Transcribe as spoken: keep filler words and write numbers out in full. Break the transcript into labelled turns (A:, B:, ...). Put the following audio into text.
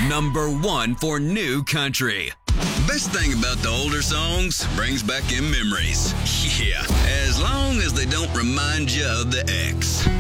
A: number one for new country.
B: Best thing about the older songs, brings back in memories. Yeah, as long as they don't remind you of the ex.